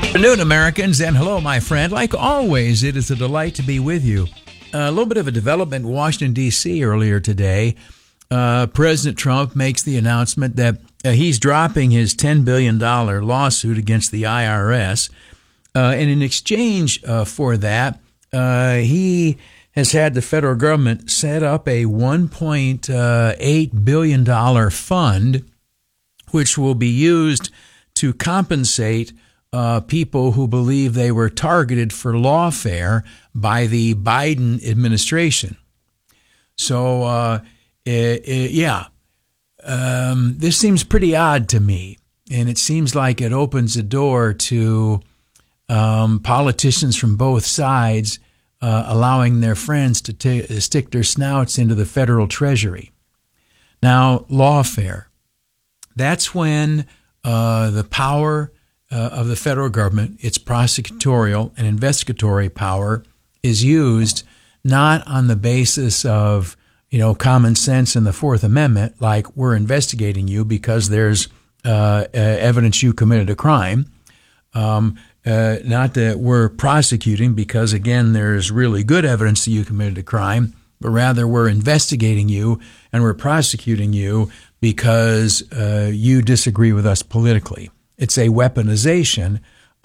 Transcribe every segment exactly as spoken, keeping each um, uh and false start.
Good afternoon, Americans, and hello, my friend. Like always, it is a delight to be with you. Uh, a little bit of a development in Washington, D C earlier today. Uh, President Trump makes the announcement that uh, he's dropping his ten billion dollars lawsuit against the I R S. Uh, and in exchange uh, for that, uh, he has had the federal government set up a one point eight billion dollars fund, which will be used to compensate Uh, people who believe they were targeted for lawfare by the Biden administration. So, uh, it, it, yeah, um, this seems pretty odd to me, and it seems like it opens the door to um, politicians from both sides uh, allowing their friends to t- stick their snouts into the federal treasury. Now, lawfare, that's when uh, the power Uh, of the federal government, its prosecutorial and investigatory power, is used not on the basis of, you know, common sense in the Fourth Amendment, like we're investigating you because there's uh, uh, evidence you committed a crime, um, uh, not that we're prosecuting because, again, there's really good evidence that you committed a crime, but rather we're investigating you and we're prosecuting you because uh, you disagree with us politically. It's a weaponization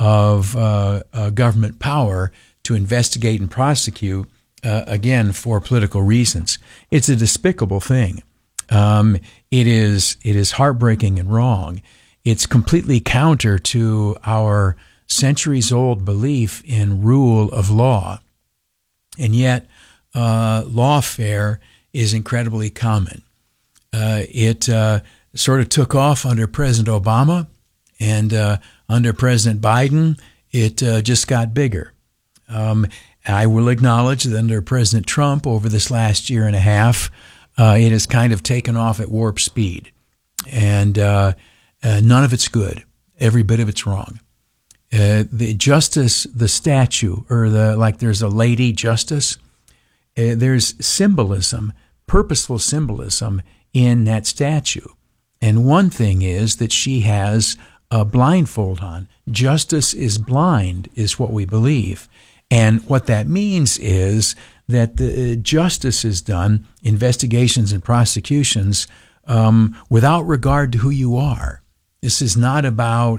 of uh, uh, government power to investigate and prosecute, uh, again, for political reasons. It's a despicable thing. Um, it is it is heartbreaking and wrong. It's completely counter to our centuries-old belief in rule of law. And yet, uh, lawfare is incredibly common. Uh, it uh, sort of took off under President Obama. And uh, under President Biden, it uh, just got bigger. Um, I will acknowledge that under President Trump over this last year and a half, uh, it has kind of taken off at warp speed. And uh, uh, none of it's good. Every bit of it's wrong. Uh, the justice, the statue, or the like there's a lady justice, uh, there's symbolism, purposeful symbolism in that statue. And one thing is that she has a blindfold on. Justice is blind, is what we believe. And what that means is that the justice is done, investigations and prosecutions, um, without regard to who you are. This is not about,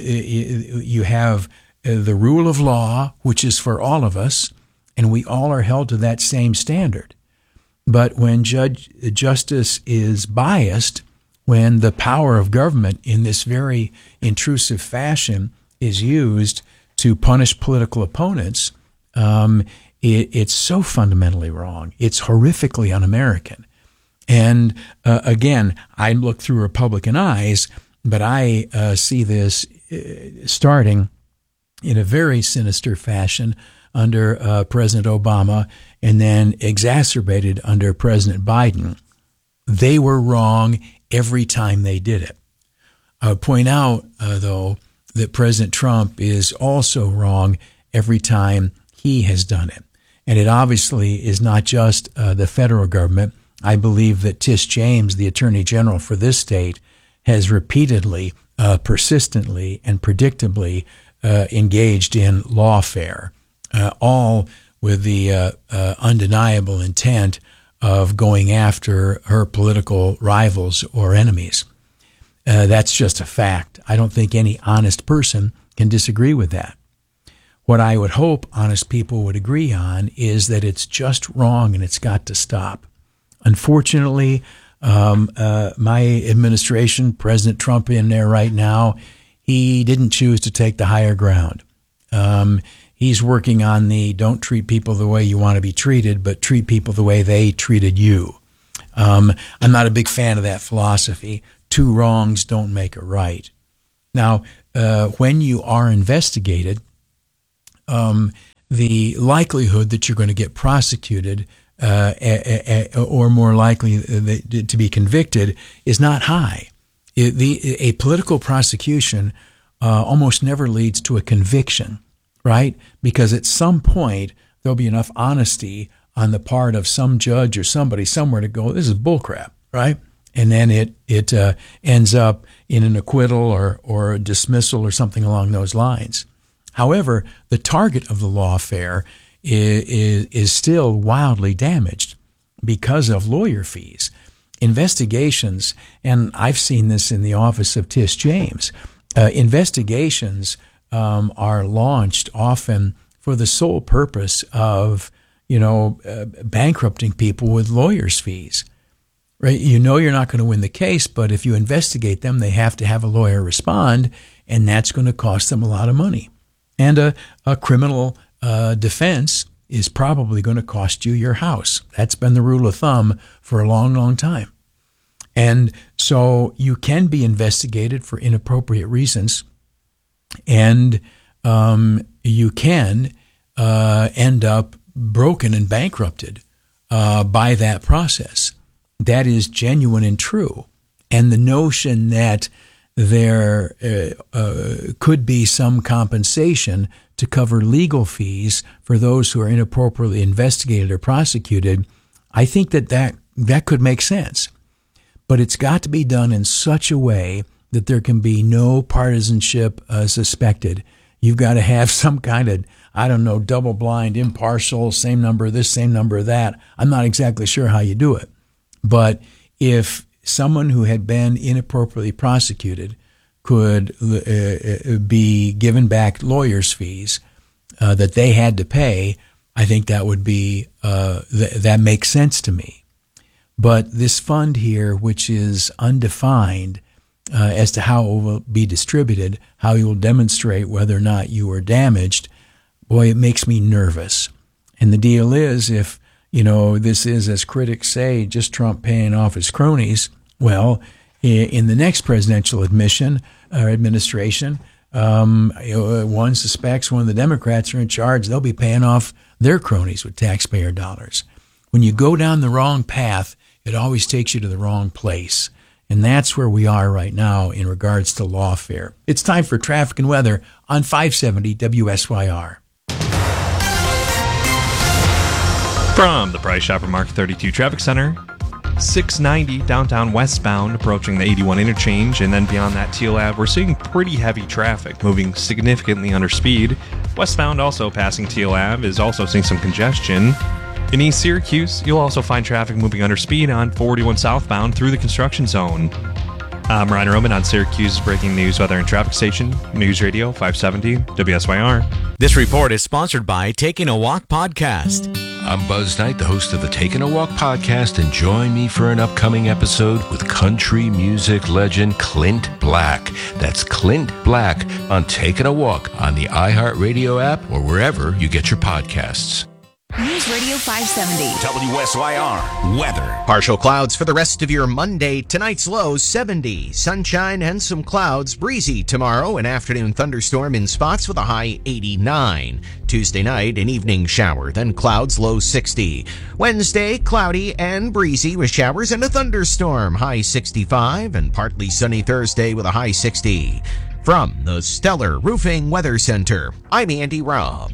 you have the rule of law, which is for all of us, and we all are held to that same standard. But when judge, justice is biased, when the power of government in this very intrusive fashion is used to punish political opponents, um, it, it's so fundamentally wrong. It's horrifically un-American. And uh, again, I look through Republican eyes, but I uh, see this uh, starting in a very sinister fashion under uh, President Obama and then exacerbated under President Biden. They were wrong every time they did it. I would point out, uh, though, that President Trump is also wrong every time he has done it. And it obviously is not just uh, the federal government. I believe that Tish James, the Attorney General for this state, has repeatedly, uh, persistently, and predictably uh, engaged in lawfare, uh, all with the uh, uh, undeniable intent of going after her political rivals or enemies. Uh, that's just a fact. I don't think any honest person can disagree with that. What I would hope honest people would agree on is that it's just wrong and it's got to stop. Unfortunately, um, uh, my administration, President Trump in there right now, he didn't choose to take the higher ground. Um, He's working on the don't treat people the way you want to be treated, but treat people the way they treated you. Um, I'm not a big fan of that philosophy. Two wrongs don't make a right. Now, uh, when you are investigated, um, the likelihood that you're going to get prosecuted uh, a, a, or more likely to be convicted is not high. It, the, a political prosecution uh, almost never leads to a conviction, right? Because at some point, there'll be enough honesty on the part of some judge or somebody somewhere to go, this is bullcrap, right? And then it it uh, ends up in an acquittal or, or a dismissal or something along those lines. However, the target of the lawfare is, is, is still wildly damaged because of lawyer fees. Investigations, and I've seen this in the office of Tish James, uh, investigations um, are launched often for the sole purpose of, you know, uh, bankrupting people with lawyers' fees. Right? You know you're not going to win the case, but if you investigate them, they have to have a lawyer respond, and that's going to cost them a lot of money. And a, a criminal uh, defense is probably going to cost you your house. That's been the rule of thumb for a long, long time. And so you can be investigated for inappropriate reasons, and um, you can uh, end up broken and bankrupted uh, by that process. That is genuine and true. And the notion that there uh, uh, could be some compensation to cover legal fees for those who are inappropriately investigated or prosecuted, I think that that, that could make sense. But it's got to be done in such a way that there can be no partisanship uh, suspected. You've got to have some kind of, I don't know, double-blind, impartial, same number of this, same number of that. I'm not exactly sure how you do it. But if someone who had been inappropriately prosecuted could uh, be given back lawyers' fees uh, that they had to pay, I think that would be, uh, th- that makes sense to me. But this fund here, which is undefined uh, as to how it will be distributed, how you will demonstrate whether or not you were damaged, boy, it makes me nervous. And the deal is, if, you know, this is, as critics say, just Trump paying off his cronies, well, in the next presidential admission or administration, um, one suspects when the Democrats are in charge, they'll be paying off their cronies with taxpayer dollars. When you go down the wrong path, it always takes you to the wrong place. And that's where we are right now in regards to lawfare. It's time for traffic and weather on five seventy W S Y R. From the Price Chopper Mark thirty-two Traffic Center, six ninety downtown westbound approaching the eighty-one interchange, and then beyond that Teal Ave, we're seeing pretty heavy traffic moving significantly under speed. Westbound also passing Teal Ave is also seeing some congestion. In East Syracuse, you'll also find traffic moving under speed on forty-one southbound through the construction zone. I'm Ryan Roman on Syracuse's breaking news, weather, and traffic station, News Radio five seventy W S Y R. This report is sponsored by Taking a Walk Podcast. I'm Buzz Knight, the host of the Taking a Walk podcast, and join me for an upcoming episode with country music legend Clint Black. That's Clint Black on Taking a Walk on the iHeartRadio app or wherever you get your podcasts. News Radio five seventy. W S Y R. Weather. Partial clouds for the rest of your Monday. Tonight's low seventy. Sunshine and some clouds. Breezy tomorrow. An afternoon thunderstorm in spots with a high eighty-nine. Tuesday night, an evening shower. Then clouds, low sixty. Wednesday, cloudy and breezy with showers and a thunderstorm. High sixty-five. And partly sunny Thursday with a high sixty. From the Stellar Roofing Weather Center, I'm Andy Robb.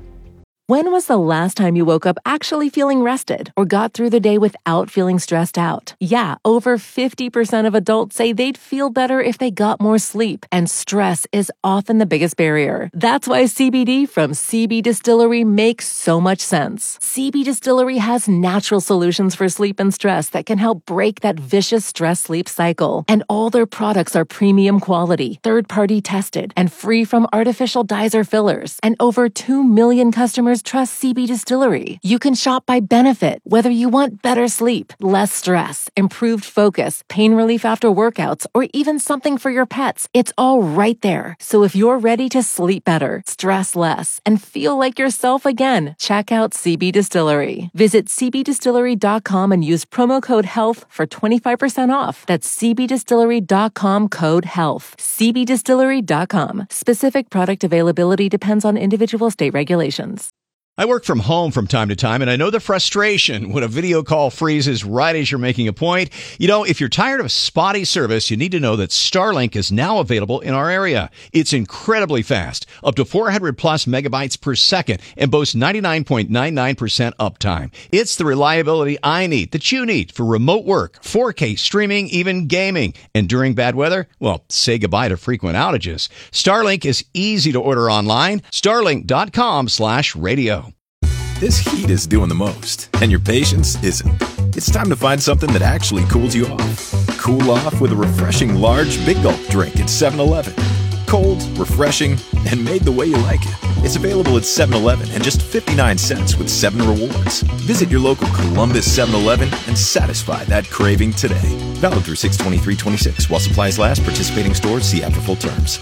When was the last time you woke up actually feeling rested or got through the day without feeling stressed out? Yeah, over fifty percent of adults say they'd feel better if they got more sleep, and stress is often the biggest barrier. That's why C B D from C B Distillery makes so much sense. C B Distillery has natural solutions for sleep and stress that can help break that vicious stress-sleep cycle. And all their products are premium quality, third-party tested, and free from artificial dyes or fillers. And over two million customers trust C B Distillery. You can shop by benefit, whether you want better sleep, less stress, improved focus, pain relief after workouts, or even something for your pets. It's all right there. So if you're ready to sleep better, stress less, and feel like yourself again, check out C B Distillery. Visit c b distillery dot com and use promo code HEALTH for twenty-five percent off. That's c b distillery dot com code HEALTH. c b distillery dot com. Specific product availability depends on individual state regulations. I work from home from time to time, and I know the frustration when a video call freezes right as you're making a point. You know, if you're tired of spotty service, you need to know that Starlink is now available in our area. It's incredibly fast, up to four hundred plus megabytes per second, and boasts ninety-nine point nine nine percent uptime. It's the reliability I need, that you need, for remote work, four K streaming, even gaming. And during bad weather, well, say goodbye to frequent outages. Starlink is easy to order online. Starlink.com slash radio. This heat is doing the most, and your patience isn't. It's time to find something that actually cools you off. Cool off with a refreshing large Big Gulp drink at seven eleven. Cold, refreshing, and made the way you like it. It's available at seven eleven and just fifty-nine cents with seven rewards. Visit your local Columbus seven eleven and satisfy that craving today. Valid through six twenty-three twenty-six. While supplies last, participating stores see app for full terms.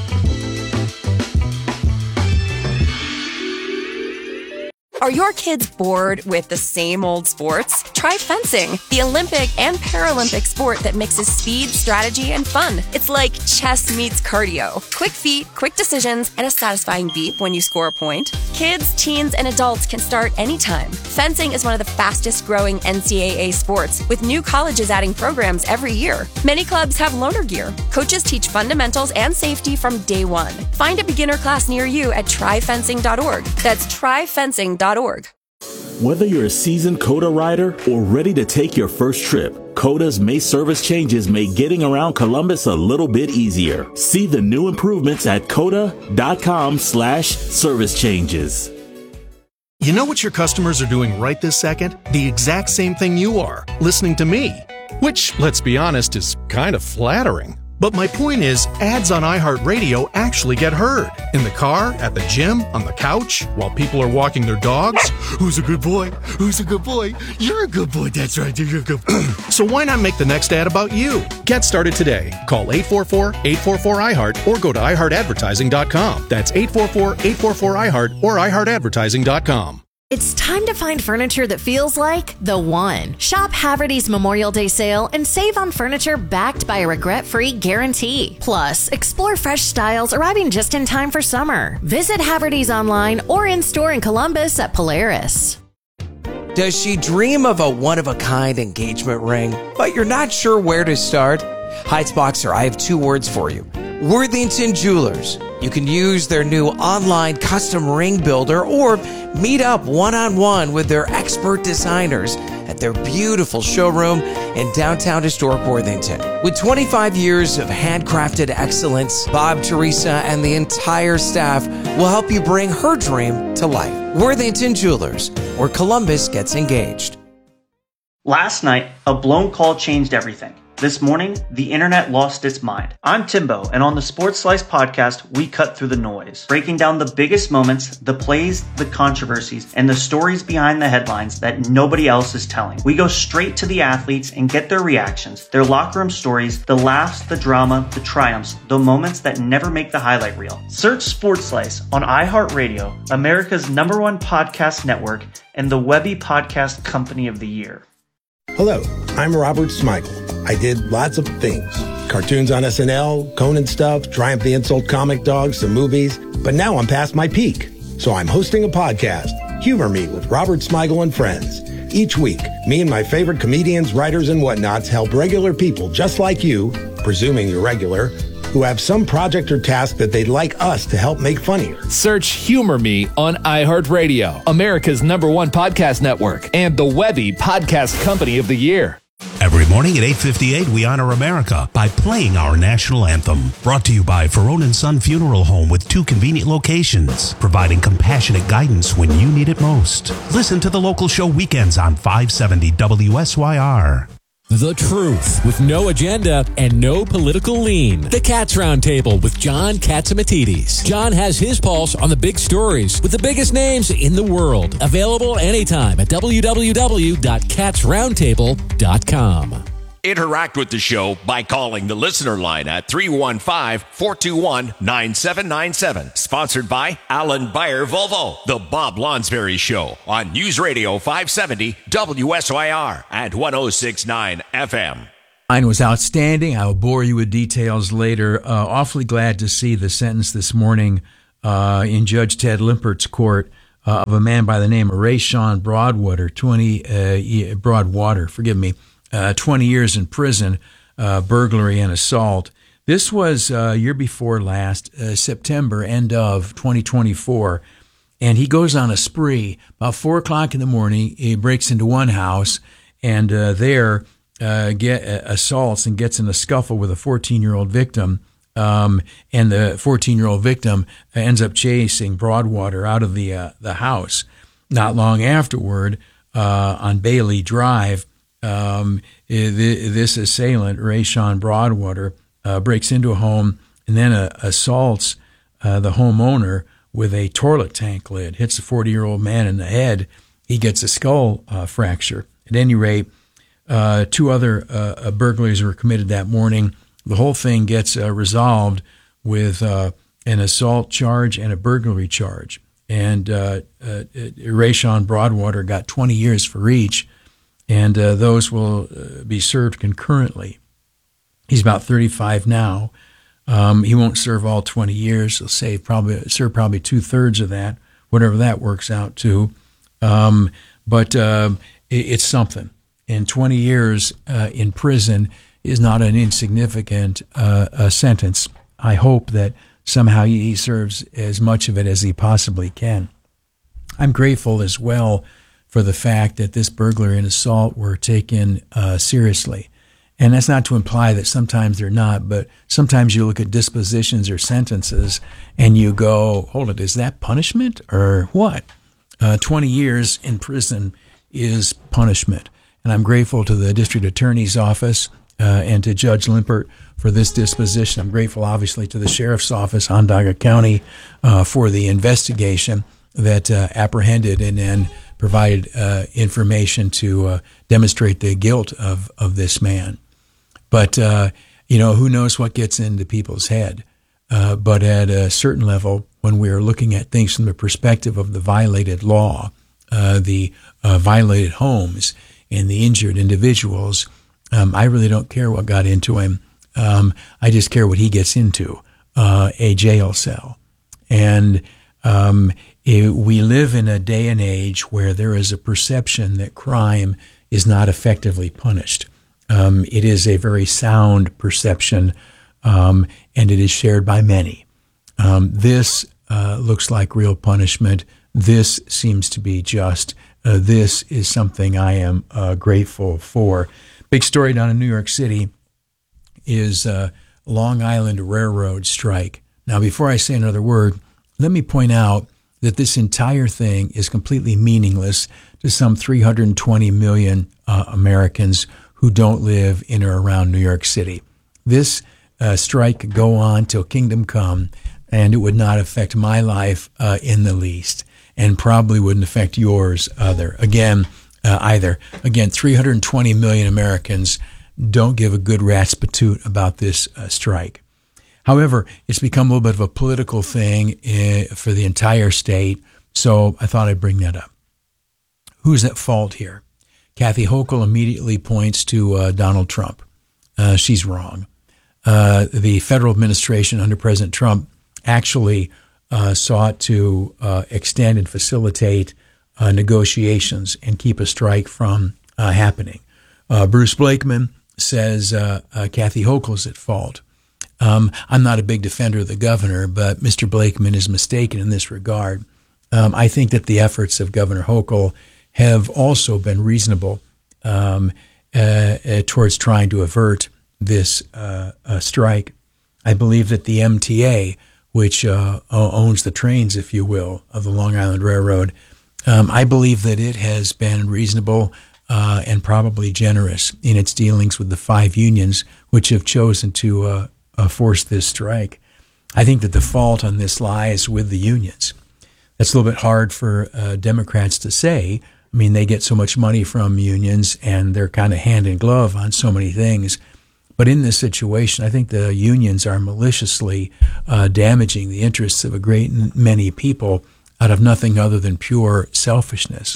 Are your kids bored with the same old sports? Try fencing, the Olympic and Paralympic sport that mixes speed, strategy, and fun. It's like chess meets cardio. Quick feet, quick decisions, and a satisfying beep when you score a point. Kids, teens, and adults can start anytime. Fencing is one of the fastest growing N C double A sports, with new colleges adding programs every year. Many clubs have loaner gear. Coaches teach fundamentals and safety from day one. Find a beginner class near you at try fencing dot org. That's try fencing dot org. Whether you're a seasoned COTA rider or ready to take your first trip, COTA's May service changes make getting around Columbus a little bit easier. See the new improvements at COTA.com slash service changes. You know what your customers are doing right this second? The exact same thing you are, listening to me. Which, let's be honest, is kind of flattering. But my point is, ads on iHeartRadio actually get heard. In the car, at the gym, on the couch, while people are walking their dogs. Who's a good boy? Who's a good boy? You're a good boy. That's right. You're a good boy. So why not make the next ad about you? Get started today. Call eight four four, eight four four, I heart or go to i heart advertising dot com. That's eight four four, eight four four, I heart or i heart advertising dot com. It's time to find furniture that feels like the one. Shop Haverty's Memorial Day sale and save on furniture backed by a regret-free guarantee. Plus, explore fresh styles arriving just in time for summer. Visit Haverty's online or in-store in Columbus at Polaris. Does she dream of a one-of-a-kind engagement ring, but you're not sure where to start? Heights Boxer, I have two words for you. Worthington Jewelers. You can use their new online custom ring builder or meet up one-on-one with their expert designers at their beautiful showroom in downtown historic Worthington. With twenty-five years of handcrafted excellence, Bob, Teresa, and the entire staff will help you bring her dream to life. Worthington Jewelers, where Columbus gets engaged. Last night, a blown call changed everything. This morning, the internet lost its mind. I'm Timbo, and on the Sports Slice podcast, we cut through the noise, breaking down the biggest moments, the plays, the controversies, and the stories behind the headlines that nobody else is telling. We go straight to the athletes and get their reactions, their locker room stories, the laughs, the drama, the triumphs, the moments that never make the highlight reel. Search Sports Slice on iHeartRadio, America's number one podcast network, and the Webby Podcast Company of the Year. Hello, I'm Robert Smigel. I did lots of things. Cartoons on S N L, Conan stuff, Triumph the Insult Comic Dog, some movies. But now I'm past my peak. So I'm hosting a podcast, Humor Me with Robert Smigel and Friends. Each week, me and my favorite comedians, writers, and whatnots help regular people just like you, presuming you're regular, who have some project or task that they'd like us to help make funnier. Search Humor Me on iHeartRadio, America's number one podcast network, and the Webby Podcast Company of the Year. Every morning at eight fifty-eight, we honor America by playing our national anthem. Brought to you by Ferone and Son Funeral Home with two convenient locations, providing compassionate guidance when you need it most. Listen to the local show weekends on five seventy W S Y R. The truth with no agenda and no political lean. The Cats Roundtable with John Catsimatidis. John has his pulse on the big stories with the biggest names in the world. Available anytime at w w w dot cats roundtable dot com. Interact with the show by calling the listener line at three one five, four two one, nine seven nine seven. Sponsored by Alan Bayer Volvo, The Bob Lonsberry Show on News Radio five seventy W S Y R and one oh six point nine F M. Mine was outstanding. I'll bore you with details later. Uh, awfully glad to see the sentence this morning uh, in Judge Ted Limpert's court uh, of a man by the name of Rayshawn Broadwater, twenty uh, Broadwater, forgive me, uh, twenty years in prison, uh, burglary and assault. This was uh, year before last, uh, September, end of twenty twenty-four, and he goes on a spree. About four o'clock in the morning, he breaks into one house, and uh, there uh, get uh, assaults and gets in a scuffle with a fourteen-year-old victim. Um, and the fourteen-year-old victim ends up chasing Broadwater out of the uh, the house. Not long afterward, uh, on Bailey Drive, um, this assailant, Rayshawn Broadwater, uh, breaks into a home and then uh, assaults uh, the homeowner with a toilet tank lid, hits the forty-year-old man in the head. He gets a skull uh, fracture. At any rate, uh, two other uh, burglaries were committed that morning. The whole thing gets uh, resolved with uh, an assault charge and a burglary charge. And uh, uh, Rayshawn Broadwater got twenty years for each, and uh, those will uh, be served concurrently. He's about thirty-five now. Um, he won't serve all twenty years. He'll save probably serve probably two-thirds of that, whatever that works out to. Um, but uh, it, it's something. And twenty years uh, in prison is not an insignificant uh, a sentence. I hope that somehow he serves as much of it as he possibly can. I'm grateful as well for the fact that this burglary and assault were taken uh, seriously. And that's not to imply that sometimes they're not, but sometimes you look at dispositions or sentences and you go, hold it, is that punishment or what? Uh, twenty years in prison is punishment. And I'm grateful to the district attorney's office Uh, and to Judge Limpert for this disposition. I'm grateful, obviously, to the Sheriff's Office, Onondaga County, uh, for the investigation that uh, apprehended and then provided uh, information to uh, demonstrate the guilt of, of this man. But, uh, you know, who knows what gets into people's head. Uh, but at a certain level, when we are looking at things from the perspective of the violated law, uh, the uh, violated homes, and the injured individuals, Um, I really don't care what got into him. Um, I just care what he gets into, uh, a jail cell. And um, it, we live in a day and age where there is a perception that crime is not effectively punished. Um, it is a very sound perception, um, and it is shared by many. Um, this uh, looks like real punishment. This seems to be just. Uh, this is something I am uh, grateful for. Big story down in New York City is uh, Long Island Railroad strike. Now, before I say another word, let me point out that this entire thing is completely meaningless to some three hundred twenty million uh, Americans who don't live in or around New York City. This uh, strike could go on till kingdom come, and it would not affect my life uh, in the least, and probably wouldn't affect yours either. Again, Uh, either. Again, three hundred twenty million Americans don't give a good rat's patoot about this uh, strike. However, it's become a little bit of a political thing uh, for the entire state, so I thought I'd bring that up. Who's at fault here? Kathy Hochul immediately points to uh, Donald Trump. Uh, she's wrong. Uh, the federal administration under President Trump actually uh, sought to uh, extend and facilitate Uh, negotiations and keep a strike from uh, happening. Uh, Bruce Blakeman says uh, uh, Kathy Hochul's at fault. Um, I'm not a big defender of the governor, but Mister Blakeman is mistaken in this regard. Um, I think that the efforts of Governor Hochul have also been reasonable um, uh, uh, towards trying to avert this uh, uh, strike. I believe that the M T A, which uh, owns the trains, if you will, of the Long Island Railroad, Um, I believe that it has been reasonable uh, and probably generous in its dealings with the five unions which have chosen to uh, uh, force this strike. I think that the fault on this lies with the unions. That's a little bit hard for uh, Democrats to say. I mean, they get so much money from unions and they're kind of hand in glove on so many things. But in this situation, I think the unions are maliciously uh, damaging the interests of a great many people out of nothing other than pure selfishness.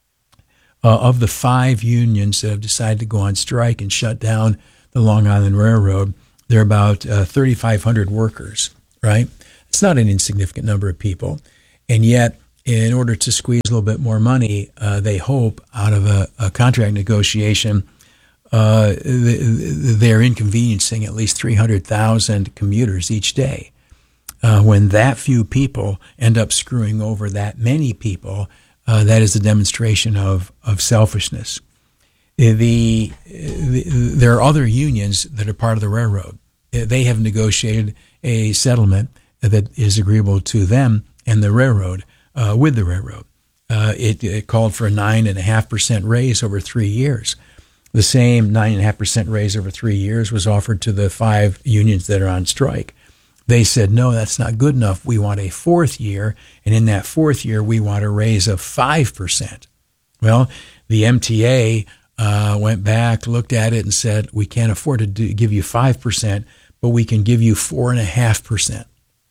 Uh, of the five unions that have decided to go on strike and shut down the Long Island Railroad, there are about uh, thirty-five hundred workers, right? It's not an insignificant number of people. And yet in order to squeeze a little bit more money, uh, they hope, out of a, a contract negotiation, uh, they're inconveniencing at least three hundred thousand commuters each day. Uh, when that few people end up screwing over that many people, uh, that is a demonstration of, of selfishness. The, the, there are other unions that are part of the railroad. They have negotiated a settlement that is agreeable to them and the railroad, uh, with the railroad. Uh, it, it called for a nine and a half percent raise over three years. The same nine and a half percent raise over three years was offered to the five unions that are on strike. They said, no, that's not good enough. We want a fourth year, and in that fourth year, we want a raise of five percent. Well, the M T A uh, went back, looked at it, and said, we can't afford to do, give you five percent, but we can give you four point five percent.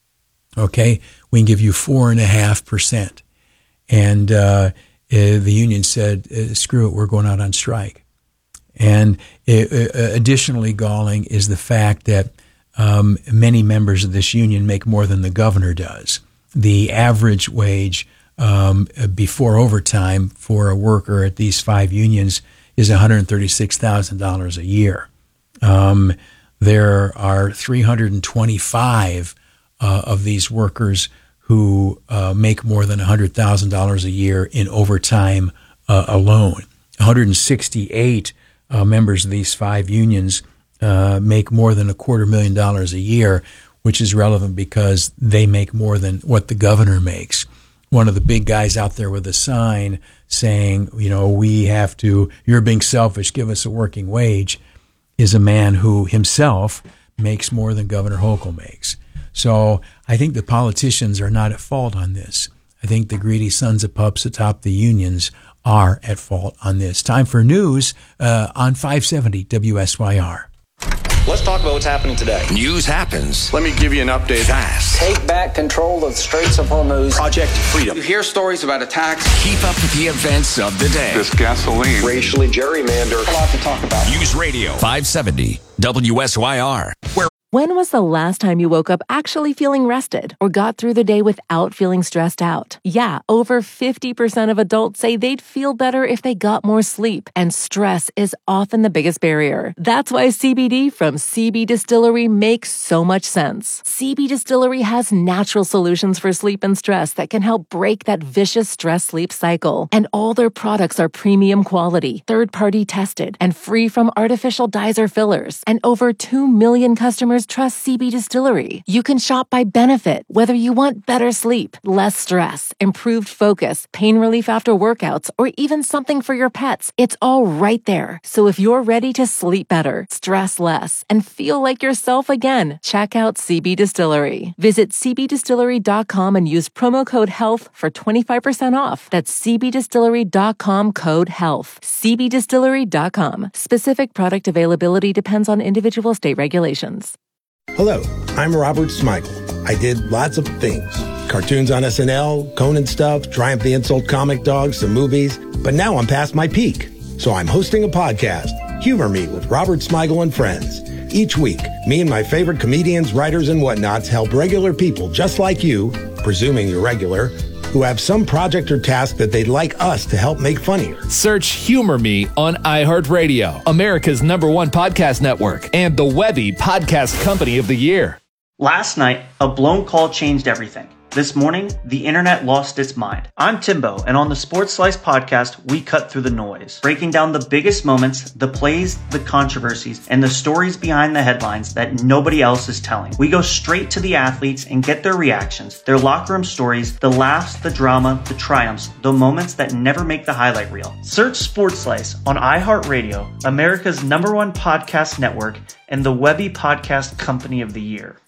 Okay? We can give you four point five percent. And uh, uh, the union said, uh, screw it, we're going out on strike. And uh, additionally galling is the fact that Um, many members of this union make more than the governor does. The average wage um, before overtime for a worker at these five unions is one hundred thirty-six thousand dollars a year. Um, there are three hundred twenty-five uh, of these workers who uh, make more than one hundred thousand dollars a year in overtime uh, alone. one hundred sixty-eight uh, members of these five unions Uh, make more than a quarter million dollars a year, which is relevant because they make more than what the governor makes. One of the big guys out there with a sign saying, you know, we have to, you're being selfish, give us a working wage, is a man who himself makes more than Governor Hochul makes. So I think the politicians are not at fault on this. I think the greedy sons of pups atop the unions are at fault on this. Time for news uh, on five seventy W S Y R. Let's talk about what's happening today. News happens. Let me give you an update. Fast. Take back control of the Straits of Hormuz. Project Freedom. You hear stories about attacks. Keep up with the events of the day. This gasoline. Racially gerrymandered. A lot to talk about. News Radio five seventy W S Y R. Where When was the last time you woke up actually feeling rested or got through the day without feeling stressed out? Yeah, over fifty percent of adults say they'd feel better if they got more sleep, and stress is often the biggest barrier. That's why C B D from C B Distillery makes so much sense. C B Distillery has natural solutions for sleep and stress that can help break that vicious stress-sleep cycle. And all their products are premium quality, third-party tested, and free from artificial dyes or fillers. And over two million customers trust C B Distillery. You can shop by benefit, whether you want better sleep, less stress, improved focus, pain relief after workouts, or even something for your pets. It's all right there. So if you're ready to sleep better, stress less, and feel like yourself again, check out C B Distillery. Visit c b distillery dot com and use promo code HEALTH for twenty-five percent off. That's c b distillery dot com code HEALTH. c b distillery dot com. Specific product availability depends on individual state regulations. Hello, I'm Robert Smigel. I did lots of things. Cartoons on S N L, Conan stuff, Triumph the Insult Comic Dog, some movies. But now I'm past my peak. So I'm hosting a podcast, Humor Me with Robert Smigel and Friends. Each week, me and my favorite comedians, writers, and whatnots help regular people just like you, presuming you're regular, who have some project or task that they'd like us to help make funnier. Search Humor Me on iHeartRadio, America's number one podcast network, and the Webby Podcast Company of the Year. Last night, a blown call changed everything. This morning, the internet lost its mind. I'm Timbo, and on the Sports Slice podcast, we cut through the noise, breaking down the biggest moments, the plays, the controversies, and the stories behind the headlines that nobody else is telling. We go straight to the athletes and get their reactions, their locker room stories, the laughs, the drama, the triumphs, the moments that never make the highlight reel. Search Sports Slice on iHeartRadio, America's number one podcast network, and the Webby Podcast Company of the Year.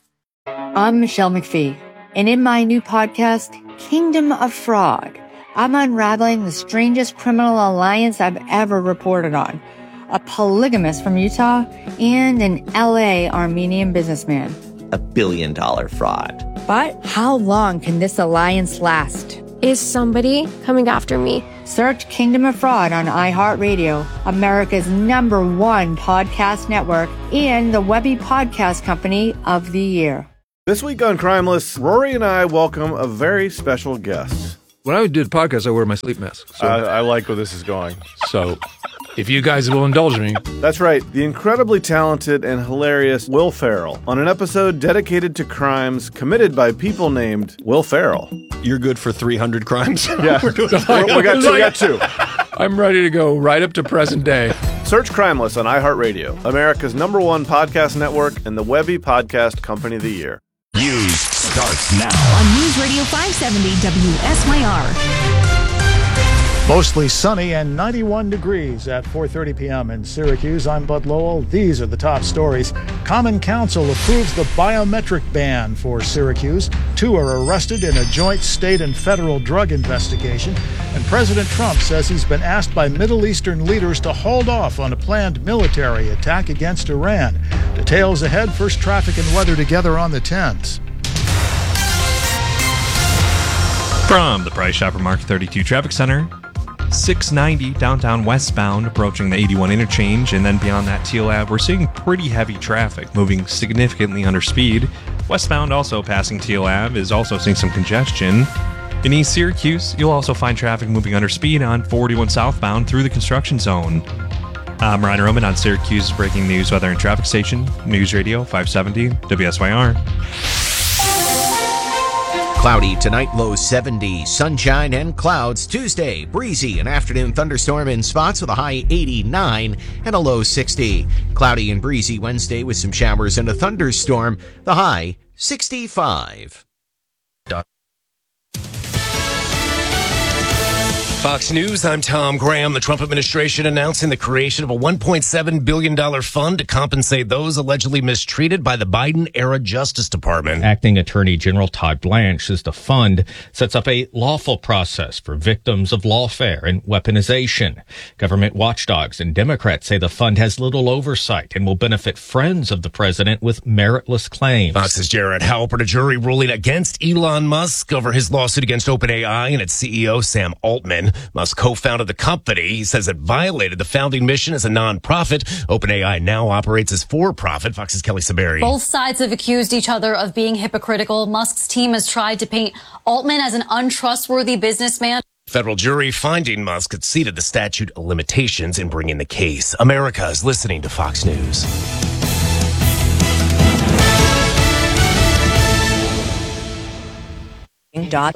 I'm Michelle McPhee. And in my new podcast, Kingdom of Fraud, I'm unraveling the strangest criminal alliance I've ever reported on. A polygamist from Utah and an L A Armenian businessman. A billion dollar fraud. But how long can this alliance last? Is somebody coming after me? Search Kingdom of Fraud on iHeartRadio, America's number one podcast network, and the Webby Podcast Company of the Year. This week on Crimeless, Rory and I welcome a very special guest. when I do the podcast, I wear my sleep mask. So. Uh, I like where this is going. So, if you guys will indulge me. That's right. The incredibly talented and hilarious Will Ferrell on an episode dedicated to crimes committed by people named Will Ferrell. You're good for three hundred crimes? Yeah. we, got two, we got two. I'm ready to go right up to present day. Search Crimeless on iHeartRadio, America's number one podcast network and the Webby Podcast Company of the Year. News starts now on News Radio five seventy W S Y R. Mostly sunny and ninety-one degrees at four thirty p.m. in Syracuse. I'm Bud Lowell. These are the top stories. Common Council approves the biometric ban for Syracuse. Two are arrested in a joint state and federal drug investigation. And President Trump says he's been asked by Middle Eastern leaders to hold off on a planned military attack against Iran. Details ahead. First, traffic and weather together on the tens. From the Price Chopper Mark thirty-two Traffic Center, six ninety downtown westbound approaching the eighty-one interchange, and then beyond that T L A B, we're seeing pretty heavy traffic moving significantly under speed. Westbound also passing T L A B is also seeing some congestion. In East Syracuse, you'll also find traffic moving under speed on forty-one southbound through the construction zone. I'm Ryan Roman on Syracuse's breaking news, weather, and traffic station, News Radio five seventy W S Y R. Cloudy tonight, low seventy. Sunshine and clouds Tuesday. Breezy, an afternoon thunderstorm in spots with a high eighty-nine and a low sixty. Cloudy and breezy Wednesday with some showers and a thunderstorm. The high sixty-five. Fox News, I'm Tom Graham. The Trump administration announcing the creation of a one point seven billion dollars fund to compensate those allegedly mistreated by the Biden-era Justice Department. Acting Attorney General Todd Blanche says the fund sets up a lawful process for victims of lawfare and weaponization. Government watchdogs and Democrats say the fund has little oversight and will benefit friends of the president with meritless claims. Fox's Jared Halpert, a jury ruling against Elon Musk over his lawsuit against OpenAI and its C E O Sam Altman. Musk co-founded the company. He says it violated the founding mission as a non-profit. OpenAI now operates as for-profit. Fox's Kelly Saberi. Both sides have accused each other of being hypocritical. Musk's team has tried to paint Altman as an untrustworthy businessman. Federal jury finding Musk exceeded the statute of limitations in bringing the case. America is listening to Fox News. Dot.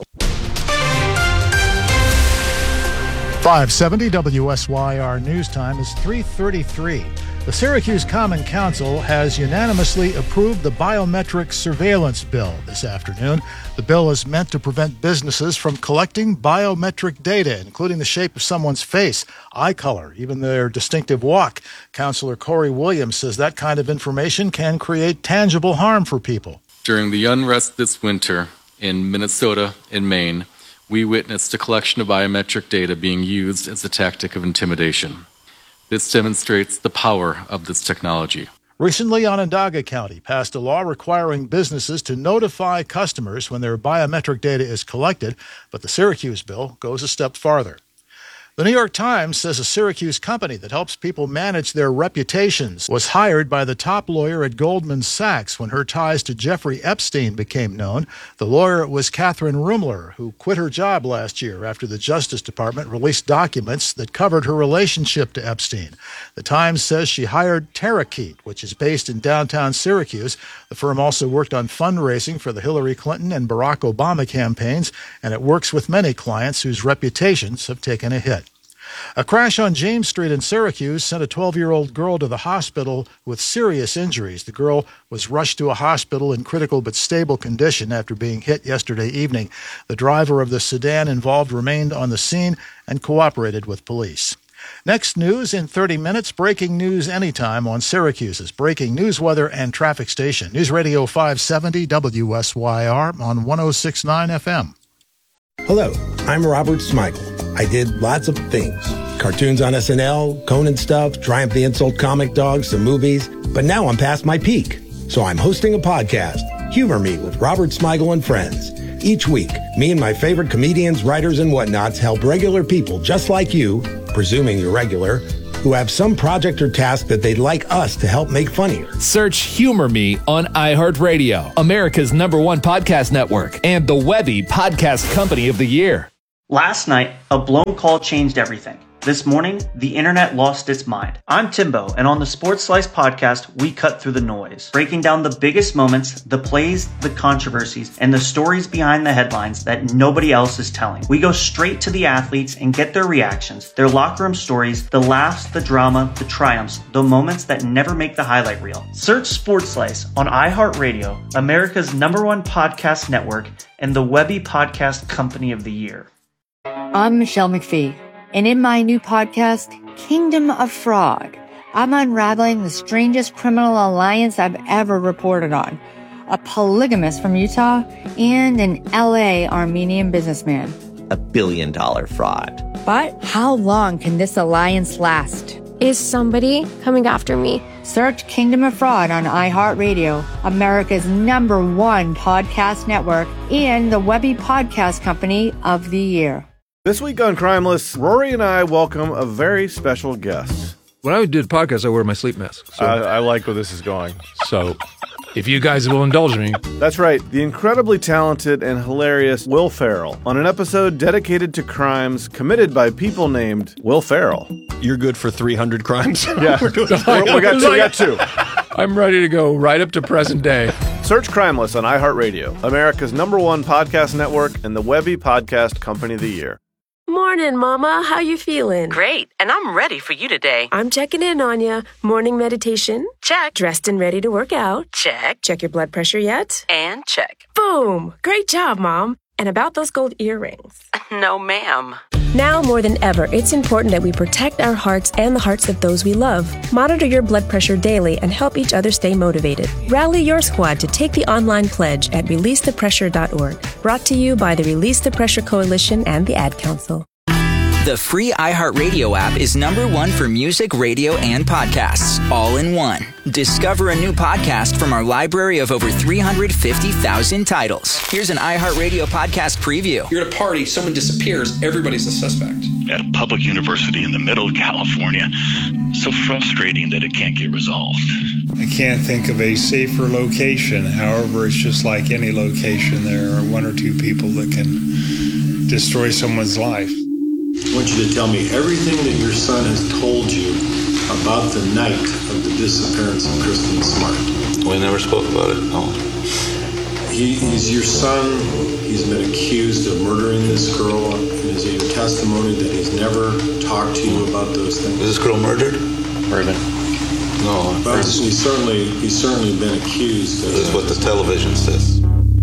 five seventy W S Y R news time is three thirty-three. The Syracuse Common Council has unanimously approved the biometric surveillance bill this afternoon. The bill is meant to prevent businesses from collecting biometric data, including the shape of someone's face, eye color, even their distinctive walk. Councilor Corey Williams says that kind of information can create tangible harm for people. During the unrest this winter in Minnesota and Maine, we witnessed a collection of biometric data being used as a tactic of intimidation. This demonstrates the power of this technology. Recently, Onondaga County passed a law requiring businesses to notify customers when their biometric data is collected, but the Syracuse bill goes a step farther. The New York Times says a Syracuse company that helps people manage their reputations was hired by the top lawyer at Goldman Sachs when her ties to Jeffrey Epstein became known. The lawyer was Catherine Rumler, who quit her job last year after the Justice Department released documents that covered her relationship to Epstein. The Times says she hired Terrakeet, which is based in downtown Syracuse. The firm also worked on fundraising for the Hillary Clinton and Barack Obama campaigns, and it works with many clients whose reputations have taken a hit. A crash on James Street in Syracuse sent a twelve-year-old girl to the hospital with serious injuries. The girl was rushed to a hospital in critical but stable condition after being hit yesterday evening. The driver of the sedan involved remained on the scene and cooperated with police. Next news in thirty minutes, breaking news anytime on Syracuse's breaking news, weather, and traffic station. News Radio five seventy W S Y R on one oh six point nine F M. Hello, I'm Robert Smigel. I did lots of things. Cartoons on S N L, Conan stuff, Triumph the Insult comic dog, some movies. But now I'm past my peak. So I'm hosting a podcast, Humor Me with Robert Smigel and Friends. Each week, me and my favorite comedians, writers, and whatnots help regular people just like you, presuming you're regular, who have some project or task that they'd like us to help make funnier. Search Humor Me on iHeartRadio, America's number one podcast network, and the Webby Podcast Company of the Year. Last night, a blown call changed everything. This morning, the internet lost its mind. I'm Timbo, and on the Sports Slice podcast, we cut through the noise, breaking down the biggest moments, the plays, the controversies, and the stories behind the headlines that nobody else is telling. We go straight to the athletes and get their reactions, their locker room stories, the laughs, the drama, the triumphs, the moments that never make the highlight reel. Search Sports Slice on iHeartRadio, America's number one podcast network, and the Webby Podcast Company of the Year. I'm Michelle McPhee, and in my new podcast, Kingdom of Frog, I'm unraveling the strangest criminal alliance I've ever reported on. A polygamist from Utah and an L A Armenian businessman. A billion dollar fraud. But how long can this alliance last? Is somebody coming after me? Search Kingdom of Fraud on iHeartRadio, America's number one podcast network, and the Webby Podcast Company of the Year. This week on Crimeless, Rory and I welcome a very special guest. When I do the podcast, I wear my sleep mask. So, I, I like where this is going. so if you guys will indulge me. That's right, the incredibly talented and hilarious Will Ferrell on an episode dedicated to crimes committed by people named Will Ferrell. You're good for three hundred crimes? Yeah, We're doing we got two. We got two. I'm ready to go right up to present day. Search Crimeless on iHeartRadio, America's number one podcast network, and the Webby Podcast Company of the Year. Morning, Mama. How you feeling? Great, and I'm ready for you today. I'm checking in on you. Morning meditation? Check. Dressed and ready to work out? Check. Check your blood pressure yet? And check. Boom! Great job, Mom. And about those gold earrings? No, ma'am. Now more than ever, it's important that we protect our hearts and the hearts of those we love. Monitor your blood pressure daily and help each other stay motivated. Rally your squad to take the online pledge at release the pressure dot org. Brought to you by the Release the Pressure Coalition and the Ad Council. The free iHeartRadio app is number one for music, radio, and podcasts, all in one. Discover a new podcast from our library of over three hundred fifty thousand titles. Here's an iHeartRadio podcast preview. You're at a party, someone disappears, everybody's a suspect. At a public university in the middle of California. So frustrating that it can't get resolved. I can't think of a safer location. However, it's just like any location. There are one or two people that can destroy someone's life. I want you to tell me everything that your son has told you about the night of the disappearance of Kristen Smart. We never spoke about it, no. He, he's your son. He's been accused of murdering this girl. And is it your testimony that he's never talked to you about those things? Was this girl murdered? Murdered. No. But he's certainly, he's certainly been accused of This is what the television says.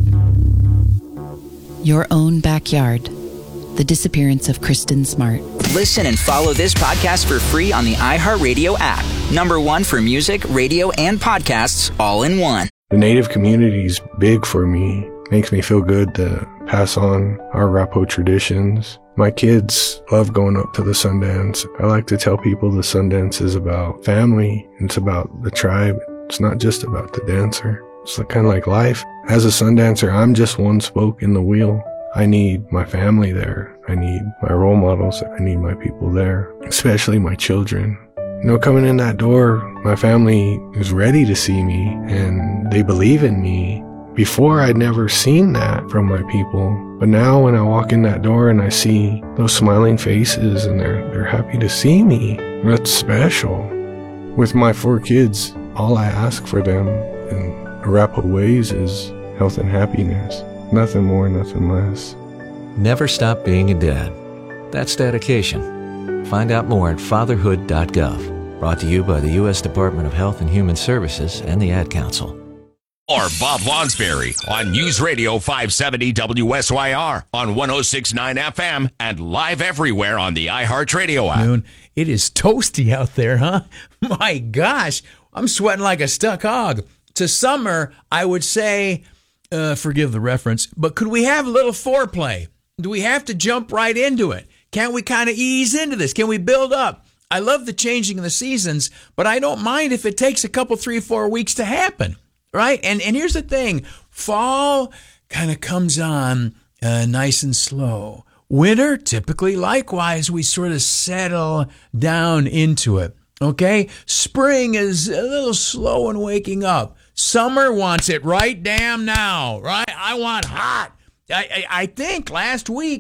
Your own backyard. The disappearance of Kristen Smart. Listen and follow this podcast for free on the iHeartRadio app. Number one for music, radio, and podcasts, all in one. The Native community is big for me. Makes me feel good to pass on our Arapaho traditions. My kids love going up to the Sundance. I like to tell people the Sundance is about family. It's about the tribe. It's not just about the dancer. It's kind of like life. As a Sundancer, I'm just one spoke in the wheel. I need my family there. I need my role models. I need my people there, especially my children. You know, coming in that door, my family is ready to see me and they believe in me. Before, I'd never seen that from my people. But now when I walk in that door and I see those smiling faces and they're, they're happy to see me, that's special. With my four kids, all I ask for them in Arapaho ways is health and happiness. Nothing more, nothing less. Never stop being a dad. That's dedication. Find out more at fatherhood dot gov. Brought to you by the U S Department of Health and Human Services and the Ad Council. Or Bob Lonsberry on News Radio five seventy W S Y R on one oh six point nine F M and live everywhere on the iHeartRadio app. It is toasty out there, huh? My gosh, I'm sweating like a stuck hog. To summer, I would say... Uh, forgive the reference, but could we have a little foreplay? Do we have to jump right into it? Can't we kind of ease into this? Can we build up? I love the changing of the seasons, but I don't mind if it takes a couple, three, four weeks to happen, right? And and here's the thing. Fall kind of comes on uh, nice and slow. Winter, typically, likewise, we sort of settle down into it, okay? Spring is a little slow in waking up. Summer wants it right damn now, right? I want hot. I, I, I think last week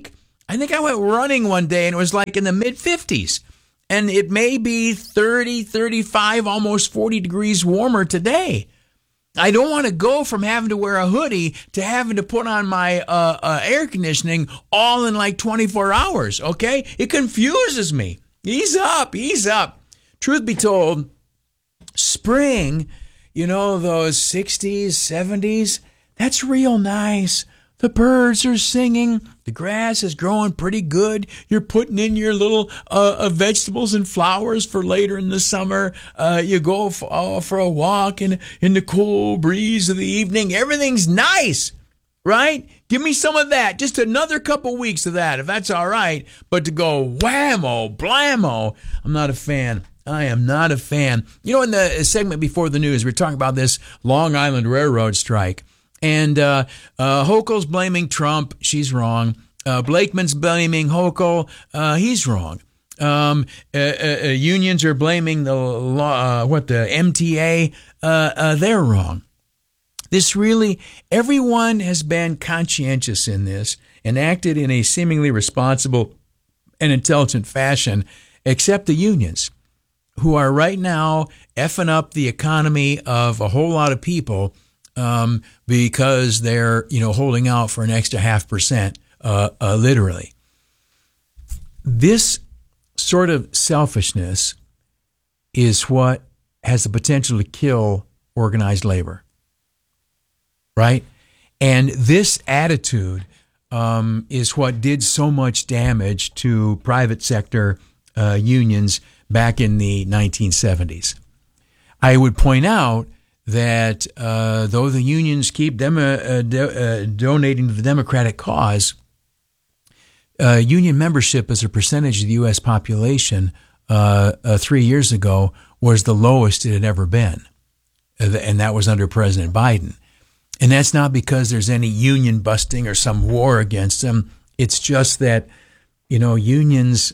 I think I went running one day and it was like in the mid fifties. And it may be thirty, thirty-five, almost forty degrees warmer today. I don't want to go from having to wear a hoodie to having to put on my uh, uh, air conditioning all in like twenty-four hours, okay? It confuses me. Ease up, ease up. Truth be told, spring, you know, those sixties, seventies, that's real nice. The birds are singing. The grass is growing pretty good. You're putting in your little uh, uh, vegetables and flowers for later in the summer. Uh, you go f- uh, for a walk in, in the cool breeze of the evening. Everything's nice, right? Give me some of that. Just another couple weeks of that, if that's all right. But to go whammo, blammo, I'm not a fan. I am not a fan. You know, in the segment before the news, we were talking about this Long Island Railroad strike. And uh, uh, Hochul's blaming Trump. She's wrong. Uh, Blakeman's blaming Hochul. Uh, he's wrong. Um, uh, uh, uh, unions are blaming the law, uh, what the M T A. Uh, uh, they're wrong. This really, everyone has been conscientious in this and acted in a seemingly responsible and intelligent fashion, except the unions, who are right now effing up the economy of a whole lot of people. Um, because they're, you know, holding out for an extra half percent, uh, uh, literally. This sort of selfishness is what has the potential to kill organized labor, right? And this attitude um, is what did so much damage to private sector uh, unions back in the nineteen seventies. I would point out that uh, though the unions keep dem- uh, do- uh, donating to the Democratic cause, uh, union membership as a percentage of the U S population uh, uh, three years ago was the lowest it had ever been. Uh, and that was under President Biden. And that's not because there's any union busting or some war against them. It's just that, you know, unions,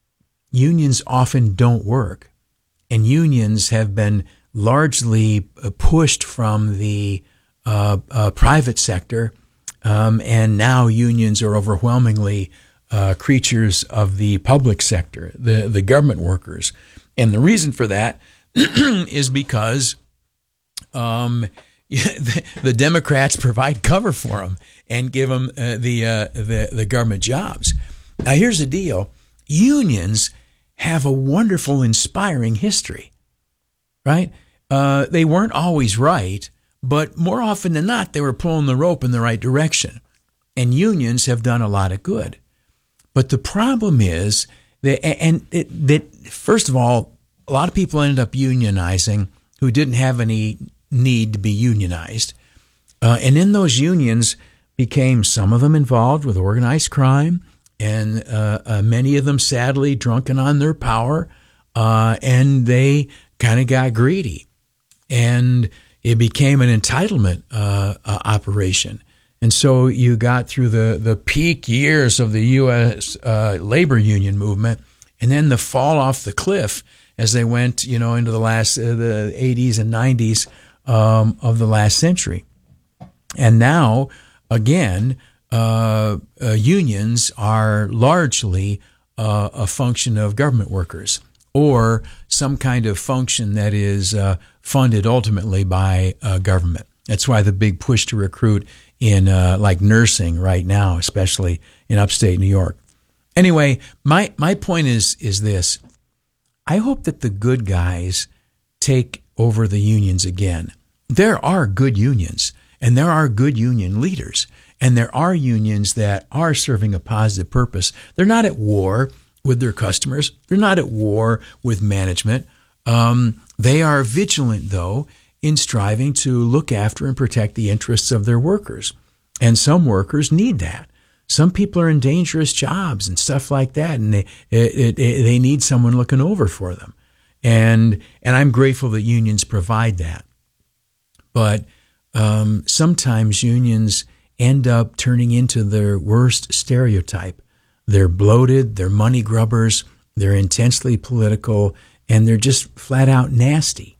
unions often don't work. And unions have been largely pushed from the uh, uh, private sector, um, and now unions are overwhelmingly uh, creatures of the public sector, the, the government workers. And the reason for that is because um, the, the Democrats provide cover for them and give them uh, the, uh, the, the government jobs. Now, here's the deal. Unions have a wonderful, inspiring history, right? Uh, they weren't always right, but more often than not, they were pulling the rope in the right direction. And unions have done a lot of good. But the problem is that, and it, that first of all, a lot of people ended up unionizing who didn't have any need to be unionized. Uh, and in those unions became some of them involved with organized crime, and uh, uh, many of them sadly drunken on their power, uh, and they kind of got greedy. And it became an entitlement uh, uh, operation. And so you got through the, the peak years of the U S uh, labor union movement, and then the fall off the cliff as they went, you know, into the last uh, the eighties and nineties um, of the last century. And now, again, uh, uh, unions are largely uh, a function of government workers, or some kind of function that is uh, funded ultimately by uh, government. That's why the big push to recruit in uh, like nursing right now, especially in upstate New York. Anyway, my, my point is is this. I hope that the good guys take over the unions again. There are good unions, and there are good union leaders, and there are unions that are serving a positive purpose. They're not at war with their customers. They're not at war with management. Um, they are vigilant, though, in striving to look after and protect the interests of their workers. And some workers need that. Some people are in dangerous jobs and stuff like that, and they it, it, they need someone looking over for them. And and I'm grateful that unions provide that. But um, sometimes unions end up turning into their worst stereotype. They're bloated, they're money grubbers, they're intensely political, and they're just flat out nasty.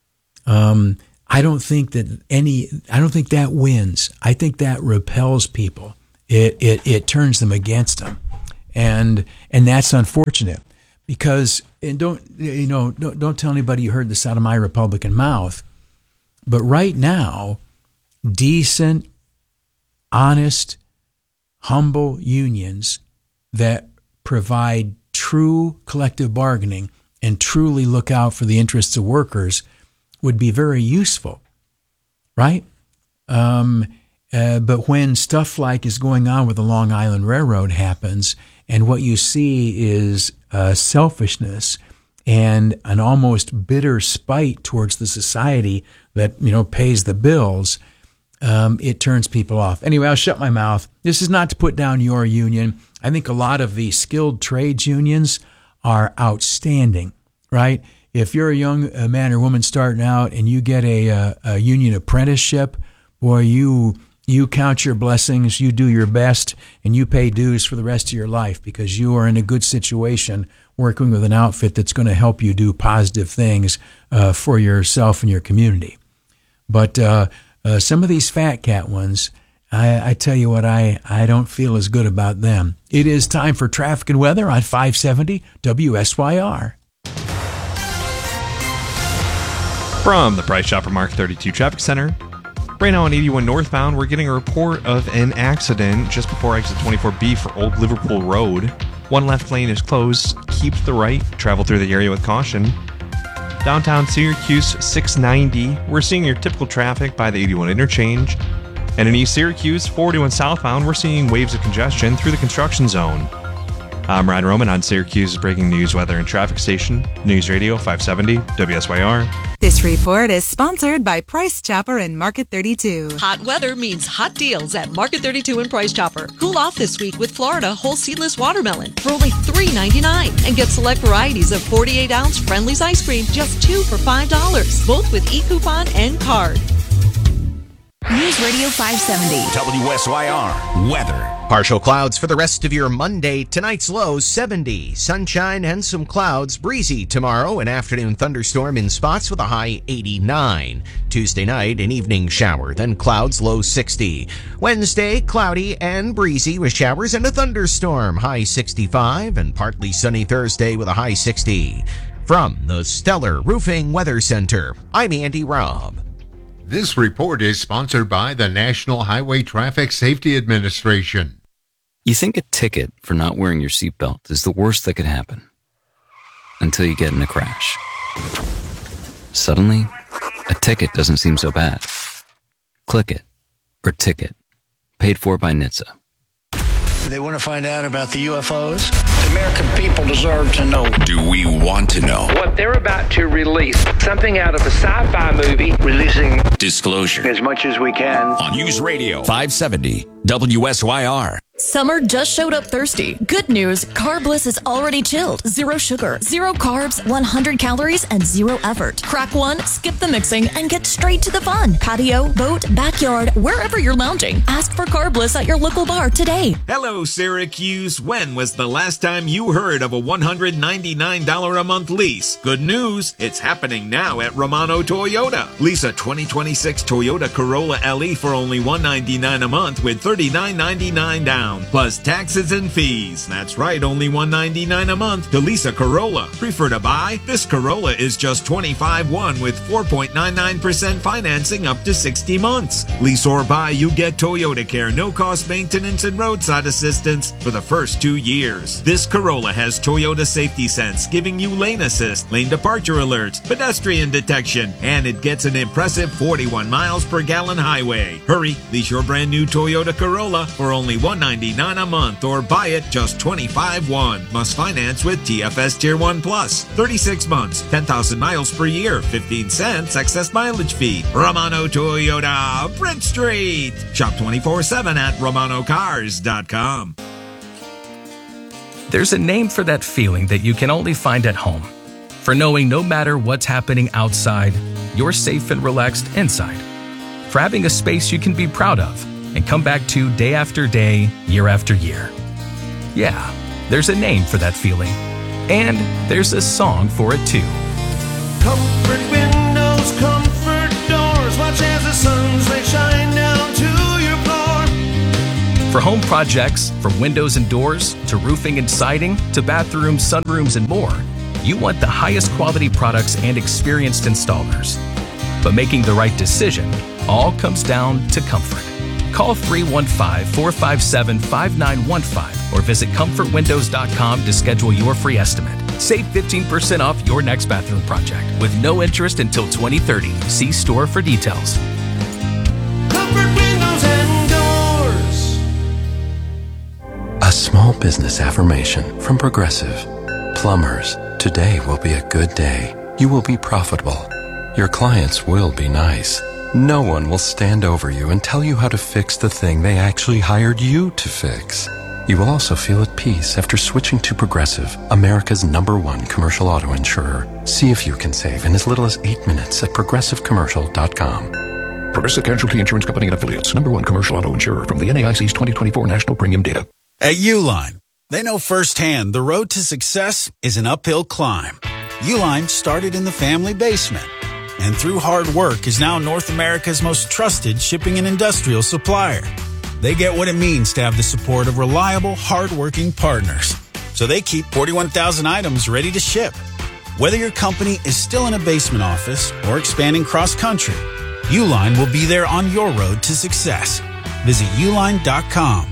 Um, I don't think that any, I don't think that wins. I think that repels people. It, it, it turns them against them. And and that's unfortunate because, and don't, you know, don't, don't tell anybody you heard this out of my Republican mouth, but right now, decent, honest, humble unions that provide true collective bargaining and truly look out for the interests of workers would be very useful, right? Um, uh, but when stuff like is going on with the Long Island Railroad happens, and what you see is uh, selfishness and an almost bitter spite towards the society that, you know, pays the bills, um, it turns people off. Anyway, I'll shut my mouth. This is not to put down your union. I think a lot of the skilled trades unions are outstanding, right? If you're a young uh, man or woman starting out and you get a, a, a union apprenticeship, boy, you you count your blessings, you do your best, and you pay dues for the rest of your life because you are in a good situation working with an outfit that's going to help you do positive things uh, for yourself and your community. But uh, uh, some of these fat cat ones, I, I tell you what, I, I don't feel as good about them. It is time for traffic and weather on five seventy W S Y R. From the Price Chopper Mark thirty-two Traffic Center. Right now on eighty-one northbound, we're getting a report of an accident just before exit twenty-four B for Old Liverpool Road. One left lane is closed. Keep the right. Travel through the area with caution. Downtown Syracuse six ninety. We're seeing your typical traffic by the eighty-one interchange. And in East Syracuse, forty-one southbound, we're seeing waves of congestion through the construction zone. I'm Ryan Roman on Syracuse's breaking news, weather, and traffic station, News Radio five seventy W S Y R. This report is sponsored by Price Chopper and Market thirty-two. Hot weather means hot deals at Market thirty-two and Price Chopper. Cool off this week with Florida whole seedless watermelon for only three ninety-nine, and get select varieties of forty-eight ounce Friendly's ice cream, just two for five dollars, both with e-coupon and card. News Radio five seventy. W S Y R weather. Partial clouds for the rest of your Monday. Tonight's low seventy. Sunshine and some clouds. Breezy tomorrow. An afternoon thunderstorm in spots with a high eighty-nine. Tuesday night, an evening shower. Then clouds, low sixty. Wednesday, cloudy and breezy with showers and a thunderstorm. High sixty-five. And partly sunny Thursday with a high sixty. From the Stellar Roofing Weather Center, I'm Andy Robb. This report is sponsored by the National Highway Traffic Safety Administration. You think a ticket for not wearing your seatbelt is the worst that could happen until you get in a crash. Suddenly, a ticket doesn't seem so bad. Click it, or ticket, paid for by N H T S A. They want to find out about the U F Os. The American people deserve to know. Do we want to know? What they're about to release, something out of a sci-fi movie. Releasing disclosure as much as we can on News Radio five seventy W S Y R. Summer just showed up thirsty. Good news, Carbliss is already chilled. Zero sugar, zero carbs, one hundred calories, and zero effort. Crack one, skip the mixing, and get straight to the fun. Patio, boat, backyard, wherever you're lounging. Ask for Carbliss at your local bar today. Hello, Syracuse. When was the last time you heard of a one hundred ninety-nine dollars a month lease? Good news, it's happening now at Romano Toyota. Lease a twenty twenty-six Toyota Corolla L E for only one hundred ninety-nine dollars a month with thirty-nine ninety-nine down. Plus taxes and fees. That's right, only one hundred ninety-nine dollars a month to lease a Corolla. Prefer to buy? This Corolla is just twenty-five one with four point nine nine percent financing up to sixty months. Lease or buy, you get Toyota Care, no cost maintenance and roadside assistance for the first two years. This Corolla has Toyota Safety Sense, giving you lane assist, lane departure alerts, pedestrian detection, and it gets an impressive forty-one miles per gallon highway. Hurry, lease your brand new Toyota Corolla for only one hundred ninety-nine dollars a month or buy it just twenty-five one. Must finance with T F S Tier one Plus. thirty-six months, ten thousand miles per year, fifteen cents excess mileage fee. Romano Toyota, Brent Street. Shop twenty-four seven at romano cars dot com. There's a name for that feeling that you can only find at home. For knowing no matter what's happening outside, you're safe and relaxed inside. For having a space you can be proud of and come back to day after day, year after year. Yeah, there's a name for that feeling. And there's a song for it too. Comfort windows, comfort doors. Watch as the sun's rays shine down to your floor. For home projects, from windows and doors to roofing and siding to bathrooms, sunrooms, and more, you want the highest quality products and experienced installers. But making the right decision all comes down to comfort. Call three one five, four five seven, five nine one five or visit comfort windows dot com to schedule your free estimate. Save fifteen percent off your next bathroom project with no interest until twenty thirty. See store for details. Comfort windows and doors. A small business affirmation from Progressive. Plumbers, today will be a good day. You will be profitable. Your clients will be nice. No one will stand over you and tell you how to fix the thing they actually hired you to fix. You will also feel at peace after switching to Progressive, America's number one commercial auto insurer. See if you can save in as little as eight minutes at progressive commercial dot com. Progressive Casualty Insurance Company and Affiliates, number one commercial auto insurer from the N A I C's twenty twenty-four National Premium Data. At Uline, they know firsthand the road to success is an uphill climb. Uline started in the family basement, and through hard work is now North America's most trusted shipping and industrial supplier. They get what it means to have the support of reliable, hard-working partners. So they keep forty-one thousand items ready to ship. Whether your company is still in a basement office or expanding cross-country, Uline will be there on your road to success. Visit uline dot com.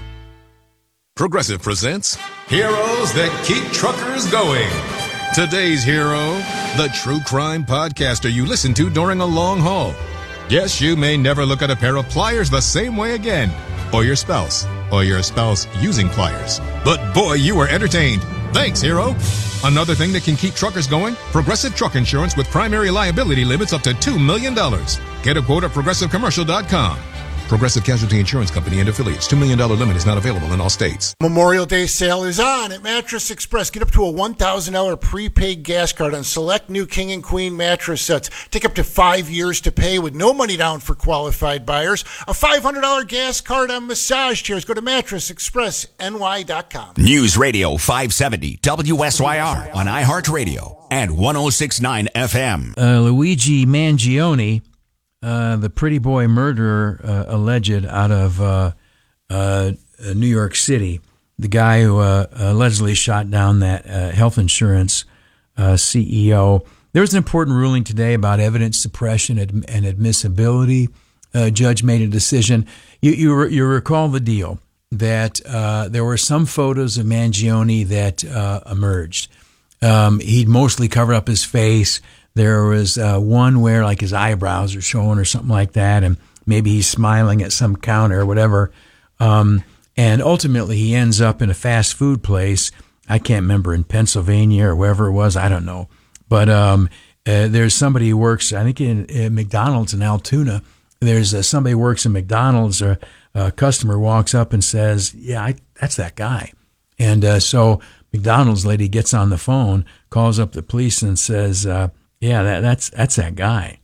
Progressive presents Heroes That Keep Truckers Going. Today's hero, the true crime podcaster you listen to during a long haul. Yes, you may never look at a pair of pliers the same way again, or your spouse, or your spouse using pliers. But boy, you were entertained. Thanks, hero. Another thing that can keep truckers going, Progressive Truck Insurance with primary liability limits up to two million dollars. Get a quote at progressive commercial dot com. Progressive Casualty Insurance Company and affiliates. two million dollars limit is not available in all states. Memorial Day sale is on at Mattress Express. Get up to a one thousand dollars prepaid gas card on select new King and Queen mattress sets. Take up to five years to pay with no money down for qualified buyers. A five hundred dollars gas card on massage chairs. Go to mattress express N Y dot com. News Radio five seventy W S Y R on iHeartRadio and one oh six point nine F M. Uh, Luigi Mangione, Uh, the pretty boy murderer uh, alleged out of uh, uh, New York City, the guy who uh, allegedly shot down that uh, health insurance uh, C E O. There was an important ruling today about evidence suppression and admissibility. Uh, judge made a decision. You, you, you recall the deal that uh, there were some photos of Mangione that uh, emerged. Um, he'd mostly covered up his face. There was uh, one where like his eyebrows are showing or something like that, and maybe he's smiling at some counter or whatever. Um, and ultimately, he ends up in a fast food place. I can't remember, in Pennsylvania or wherever it was. I don't know. But um, uh, there's somebody who works, I think, in, in McDonald's in Altoona. There's uh, somebody who works in McDonald's, or a customer walks up and says, yeah, I, that's that guy. And uh, so McDonald's lady gets on the phone, calls up the police and says, uh, yeah, that, that's that's that guy.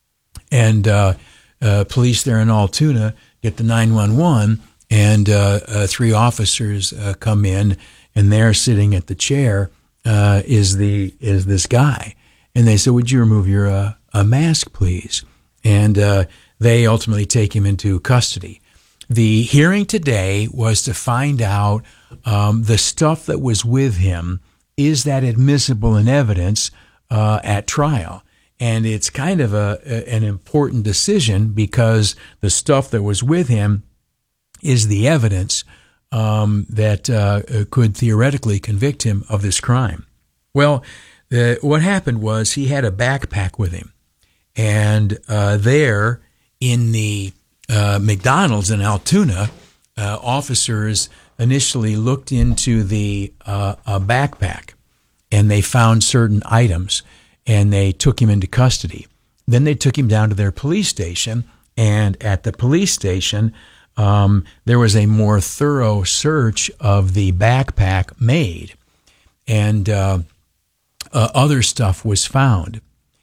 And uh, uh, police there in Altoona get the nine one one, and uh, uh, three officers uh, come in, and there sitting at the chair uh, is the is this guy. And they said, would you remove your uh, a mask, please? And uh, they ultimately take him into custody. The hearing today was to find out um, the stuff that was with him, is that admissible in evidence Uh, at trial. And it's kind of a, a an important decision, because the stuff that was with him is the evidence um, that uh, could theoretically convict him of this crime. Well, uh, what happened was he had a backpack with him. And uh, there in the uh, McDonald's in Altoona, uh, officers initially looked into the uh, a backpack, and they found certain items, and they took him into custody. Then they took him down to their police station, and at the police station, um, there was a more thorough search of the backpack made, and uh, uh, other stuff was found.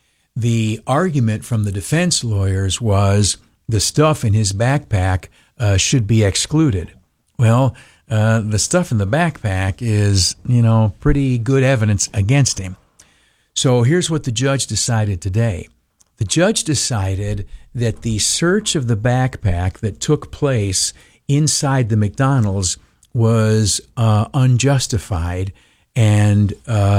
The argument from the defense lawyers was the stuff in his backpack uh, should be excluded. Well, Uh, the stuff in the backpack is, you know, pretty good evidence against him. So here's what the judge decided today. The judge decided that the search of the backpack that took place inside the McDonald's was uh, unjustified and uh,